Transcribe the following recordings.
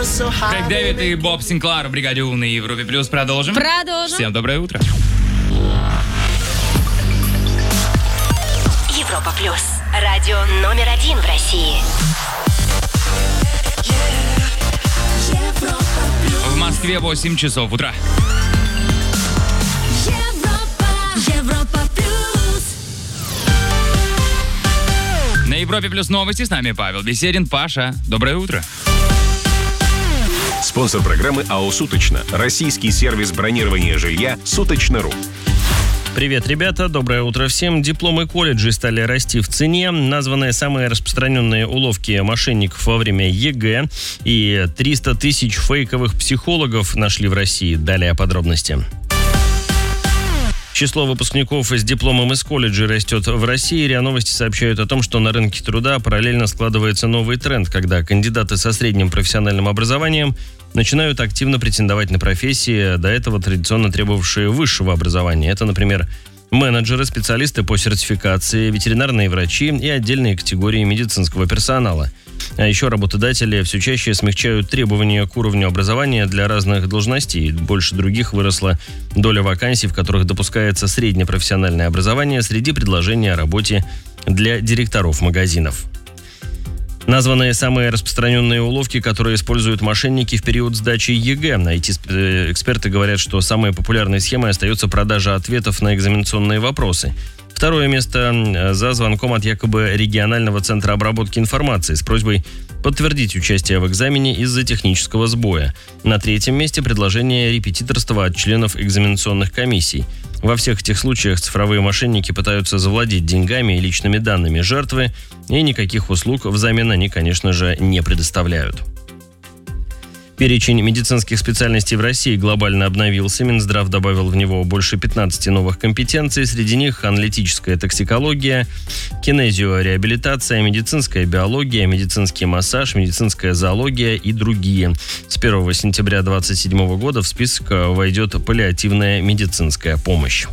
Крейг Дэвид и Боб Синклар в бригаде У на Европе Плюс. Продолжим. Всем доброе утро. Европа Плюс. Радио номер 1 в России. В Москве 8 часов утра. Европа Плюс. На Европе Плюс новости. С нами Павел Беседин. Паша, доброе утро. Спонсор программы АО «Суточно». Российский сервис бронирования жилья «Суточно.ру». Привет, ребята, доброе утро всем. Дипломы колледжей стали расти в цене. Названы самые распространенные уловки мошенников во время ЕГЭ. И 300 тысяч фейковых психологов нашли в России. Далее подробности. Число выпускников с дипломом из колледжей растет в России. РИА Новости сообщают о том, что на рынке труда параллельно складывается новый тренд, когда кандидаты со средним профессиональным образованием начинают активно претендовать на профессии, до этого традиционно требовавшие высшего образования. Это, например, менеджеры, специалисты по сертификации, ветеринарные врачи и отдельные категории медицинского персонала. А еще работодатели все чаще смягчают требования к уровню образования для разных должностей. Больше других выросла доля вакансий, в которых допускается среднепрофессиональное образование среди предложений о работе для директоров магазинов. Названы самые распространенные уловки, которые используют мошенники в период сдачи ЕГЭ. IT-эксперты говорят, что самой популярной схемой остается продажа ответов на экзаменационные вопросы. Второе место за звонком от якобы регионального центра обработки информации с просьбой подтвердить участие в экзамене из-за технического сбоя. На третьем месте предложение репетиторства от членов экзаменационных комиссий. Во всех этих случаях цифровые мошенники пытаются завладеть деньгами и личными данными жертвы, и никаких услуг взамен они, конечно же, не предоставляют. Перечень медицинских специальностей в России глобально обновился. Минздрав добавил в него больше 15 новых компетенций. Среди них аналитическая токсикология, кинезиореабилитация, медицинская биология, медицинский массаж, медицинская зоология и другие. С 1 сентября 2027 года в список войдет паллиативная медицинская помощь.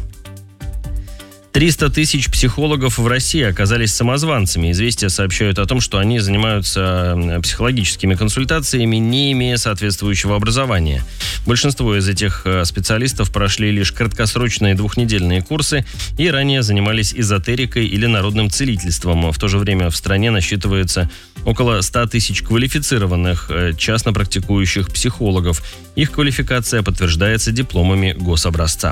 300 тысяч психологов в России оказались самозванцами. Известия сообщают о том, что они занимаются психологическими консультациями, не имея соответствующего образования. Большинство из этих специалистов прошли лишь краткосрочные двухнедельные курсы и ранее занимались эзотерикой или народным целительством. В то же время в стране насчитывается около 100 тысяч квалифицированных частно практикующих психологов. Их квалификация подтверждается дипломами гособразца.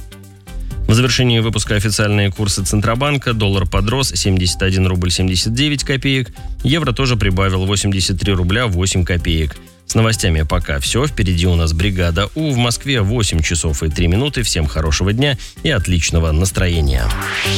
В завершении выпуска официальные курсы Центробанка. Доллар подрос 71 рубль 79 копеек. Евро тоже прибавил 83 рубля 8 копеек. С новостями пока все. Впереди у нас бригада У. В Москве 8 часов и 3 минуты. Всем хорошего дня и отличного настроения.